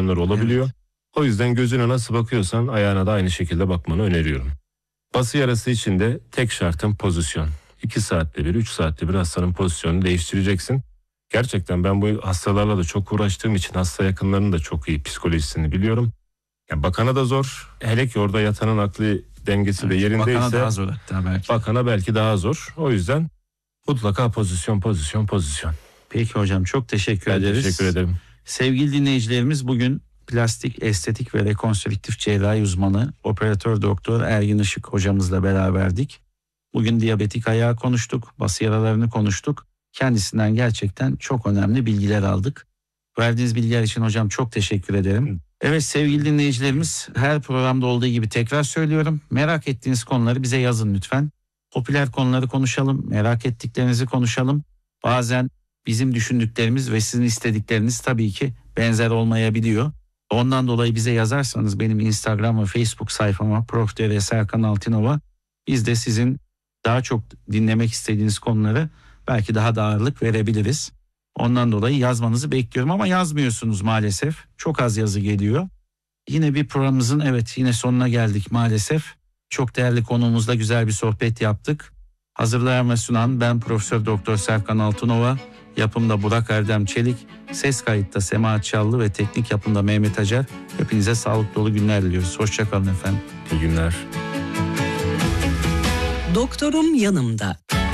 pozisyonları olabiliyor. Evet. O yüzden gözüne nasıl bakıyorsan ayağına da aynı şekilde bakmanı öneriyorum. Bası yarası için de tek şartım pozisyon. 2 saatte bir, 3 saatte bir hastanın pozisyonunu değiştireceksin. Gerçekten ben bu hastalarla da çok uğraştığım için hasta yakınlarının da çok iyi psikolojisini biliyorum. Ya bakana da zor. Hele ki orada yatanın akli dengesi de yerindeyse. Bakana daha zor hatta belki. Bakana belki daha zor. O yüzden mutlaka pozisyon. Peki hocam, çok teşekkür Ben ederiz. teşekkür ederim. Sevgili dinleyicilerimiz, bugün plastik, estetik ve rekonstrüktif cerrahi uzmanı operatör doktor Ergin Işık hocamızla beraberdik. Bugün diyabetik ayağı konuştuk, bası yaralarını konuştuk. Kendisinden gerçekten çok önemli bilgiler aldık. Verdiğiniz bilgiler için hocam çok teşekkür ederim. Evet sevgili dinleyicilerimiz, her programda olduğu gibi tekrar söylüyorum. Merak ettiğiniz konuları bize yazın lütfen. Popüler konuları konuşalım, merak ettiklerinizi konuşalım. Bazen bizim düşündüklerimiz ve sizin istedikleriniz tabii ki benzer olmayabiliyor. Ondan dolayı bize yazarsanız benim Instagram ve Facebook sayfama Prof. Dr. Serkan Altınova, biz de sizin daha çok dinlemek istediğiniz konuları belki daha da ağırlık verebiliriz. Ondan dolayı yazmanızı bekliyorum ama yazmıyorsunuz maalesef. Çok az yazı geliyor. Yine bir programımızın yine sonuna geldik maalesef. Çok değerli konuğumuzla güzel bir sohbet yaptık. Hazırlayan ve sunan ben Profesör Doktor Serkan Altınova. Yapımda Burak Erdem Çelik, ses kayıtta Sema Çallı ve teknik yapımda Mehmet Acar. Hepinize sağlık dolu günler diliyoruz. Hoşça kalın efendim. İyi günler. Doktorum yanımda.